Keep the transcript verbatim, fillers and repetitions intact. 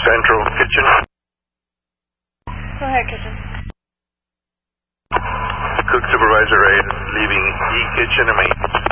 Central Kitchen. Go ahead, Kitchen. Cook Supervisor Ray leaving E Kitchen, I mean.